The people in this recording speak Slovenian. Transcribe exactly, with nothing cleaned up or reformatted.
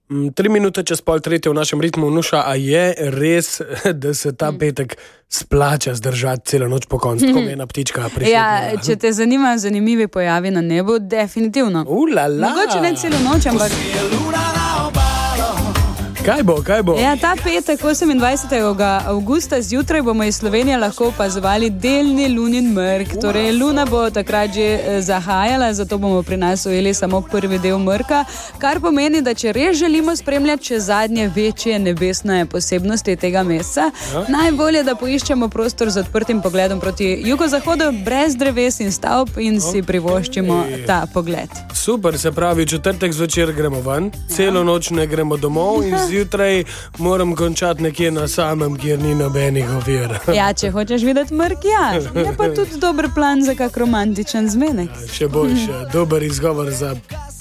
Tri minute čez pol tretje v našem ritmu. Nuša, a je res, da se ta petek splača zdržati celo noč po koncu, ko je ena ptička prišla? Ja, če te zanimajo zanimivi pojavi na nebu, definitivno. Ulala. Mogoče ne celo noč, ampak... Kaj bo, kaj bo? Ja, ta petek, osemindvajsetega avgusta zjutraj bomo iz Slovenije lahko opazovali delni lunin mrk. Torej, luna bo takrat že zahajala, zato bomo pri nas ujeli samo prvi del mrka, kar pomeni, da če res želimo spremljati še zadnje večje nebesne posebnosti tega meseca, ja. Najbolje, da poiščemo prostor z odprtim pogledom proti jugozahodu, brez dreves in stavb in okay. si privoščimo ta pogled. Super, se pravi, četrtek zvečer gremo ven, celo noč ne gremo domov in zjutraj moram končati nekje na samem, kjer ni nobenih ovir. Ja, če hočeš videti mrk, ja. Je pa tudi dober plan za kak romantičen zmenek. Ja, še boljše, dober izgovor za